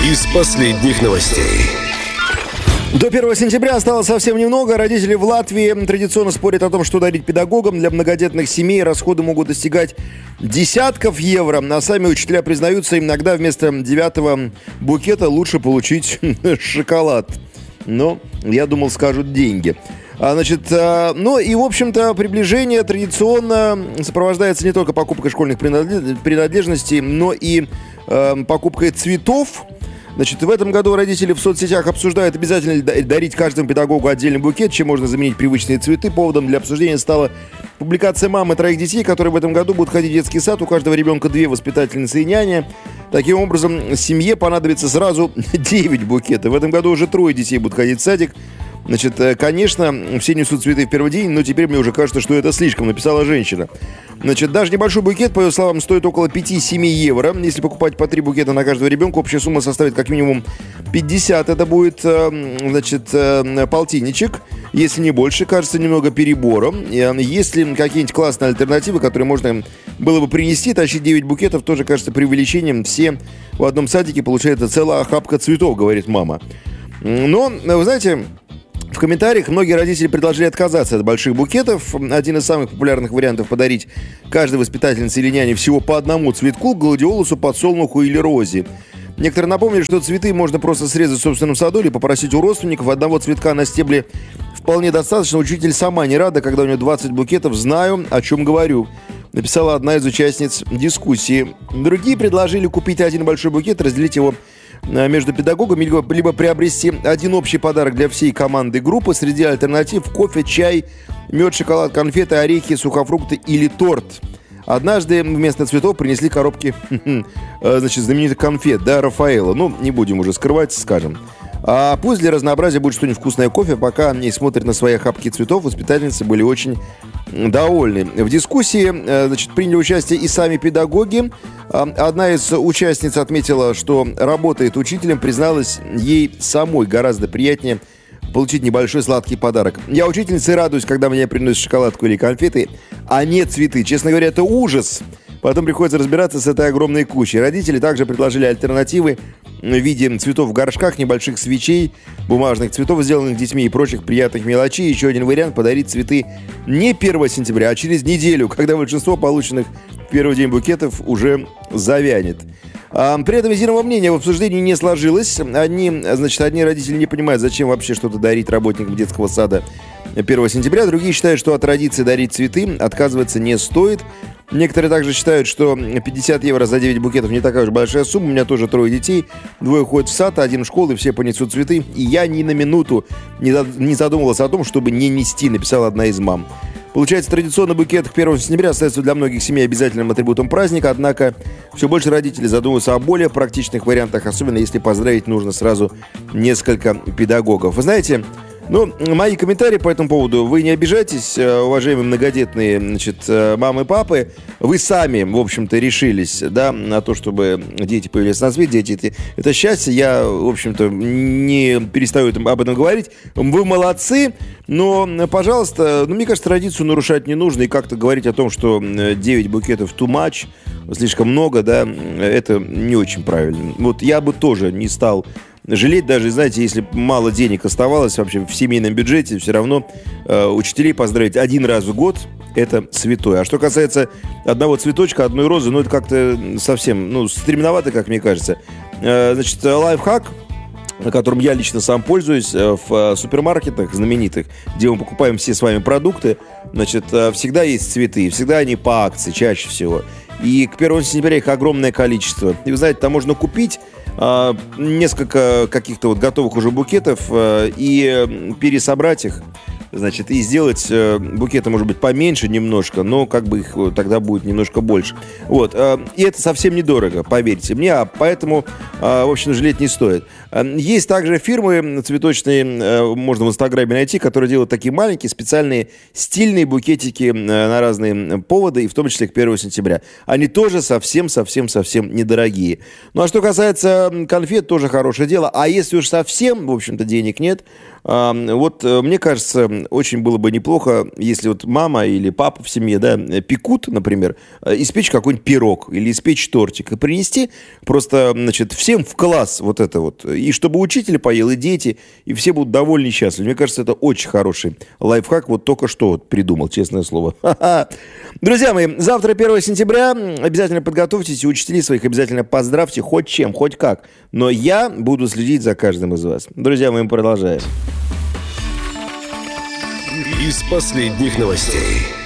из последних новостей. До 1 сентября осталось совсем немного. Родители в Латвии традиционно спорят о том, что дарить педагогам. Для многодетных семей расходы могут достигать десятков евро. А сами учителя признаются, иногда вместо 9-го букета лучше получить шоколад. Но, я думал, скажут деньги. Ну и, в общем-то, приближение традиционно сопровождается не только покупкой школьных принадлежностей, но и покупкой цветов. В этом году родители в соцсетях обсуждают, обязательно ли дарить каждому педагогу отдельный букет, чем можно заменить привычные цветы. Поводом для обсуждения стала публикация мамы 3 детей, которые в этом году будут ходить в детский сад. У каждого ребенка 2 воспитательницы и няня. Таким образом, семье понадобится сразу 9 букетов. В этом году уже 3 детей будут ходить в садик. Конечно, все несут цветы в первый день, но теперь мне уже кажется, что это слишком, написала женщина. Даже небольшой букет, по ее словам, стоит около 5-7 евро. Если покупать по 3 букета на каждого ребенка, общая сумма составит как минимум 50. Это будет, полтинничек. Если не больше, кажется немного перебором. Есть ли какие-нибудь классные альтернативы, которые можно было бы принести? Тащить 9 букетов тоже кажется преувеличением. Все в одном садике получается целая охапка цветов, говорит мама. Но, вы знаете... В комментариях многие родители предложили отказаться от больших букетов. Один из самых популярных вариантов — подарить каждой воспитательнице или няне всего по одному цветку, гладиолусу, подсолнуху или розе. Некоторые напомнили, что цветы можно просто срезать в собственном саду или попросить у родственников. Одного цветка на стебле вполне достаточно. Учитель сама не рада, когда у нее 20 букетов. Знаю, о чем говорю, написала одна из участниц дискуссии. Другие предложили купить один большой букет, разделить его между педагогами, либо приобрести один общий подарок для всей команды группы. Среди альтернатив кофе, чай, мед, шоколад, конфеты, орехи, сухофрукты или торт. Однажды вместо цветов принесли коробки знаменитых конфет, Рафаэлло. Не будем уже скрывать, скажем. А пусть для разнообразия будет что-нибудь вкусное кофе. Пока они смотрят на свои охапки цветов, воспитательницы были очень довольны. В дискуссии, приняли участие и сами педагоги. Одна из участниц отметила, что работает учителем, призналась, ей самой гораздо приятнее получить небольшой сладкий подарок. Я учительница и радуюсь, когда мне приносят шоколадку или конфеты, а не цветы. Честно говоря, это ужас. Потом приходится разбираться с этой огромной кучей. Родители также предложили альтернативы в виде цветов в горшках, небольших свечей, бумажных цветов, сделанных детьми и прочих приятных мелочей. Еще один вариант — подарить цветы не 1 сентября, а через неделю, когда большинство полученных в первый день букетов уже завянет. При этом единого мнения в обсуждении не сложилось. Одни родители не понимают, зачем вообще что-то дарить работникам детского сада 1 сентября. Другие считают, что от традиции дарить цветы отказываться не стоит. Некоторые также считают, что 50 евро за 9 букетов не такая уж большая сумма. У меня тоже 3 детей. 2 ходят в сад, 1 в школу, и все понесут цветы. И я ни на минуту не задумывалась о том, чтобы не нести, написала одна из мам. Получается, традиционный букет к 1 сентября остается для многих семей обязательным атрибутом праздника, однако все больше родителей задумываются о более практичных вариантах, особенно если поздравить нужно сразу несколько педагогов. Вы знаете, мои комментарии по этому поводу, вы не обижайтесь, уважаемые многодетные, мамы и папы. Вы сами, в общем-то, решились, на то, чтобы дети появились на свет. Дети — это счастье. Я, в общем-то, не перестаю об этом говорить. Вы молодцы, но, пожалуйста, мне кажется, традицию нарушать не нужно. И как-то говорить о том, что 9 букетов too much, слишком много, это не очень правильно. Я бы тоже не стал жалеть, даже, знаете, если мало денег оставалось вообще в семейном бюджете, все равно учителей поздравить 1 раз в год — это святое. А что касается одного цветочка, одной розы, это как-то совсем, стремновато, как мне кажется. Лайфхак, которым я лично сам пользуюсь в супермаркетах знаменитых, где мы покупаем все с вами продукты, всегда есть цветы, всегда они по акции, чаще всего. И к 1 сентября их огромное количество. И вы знаете, там можно купить несколько каких-то готовых уже букетов и пересобрать их, и сделать букеты, может быть, поменьше немножко, но их тогда будет немножко больше. И это совсем недорого, поверьте мне, поэтому, в общем, жалеть не стоит. Есть также фирмы цветочные, можно в Инстаграме найти, которые делают такие маленькие, специальные стильные букетики на разные поводы, и в том числе к 1 сентября. Они тоже совсем-совсем-совсем недорогие. А что касается конфет, тоже хорошее дело. А если уж совсем, в общем-то, денег нет, мне кажется, очень было бы неплохо, если вот мама или папа в семье, да, пекут, например, испечь какой-нибудь пирог или испечь тортик и принести просто, значит, всем в класс вот это вот. И чтобы учитель поел, и дети, и все будут довольны и счастливы. Мне кажется, это очень хороший лайфхак. Вот только что вот придумал, честное слово. Друзья мои, завтра 1 сентября. Обязательно подготовьтесь, и учителей своих обязательно поздравьте хоть чем, хоть как. Но я буду следить за каждым из вас. Друзья мои, мы продолжаем. Из последних новостей.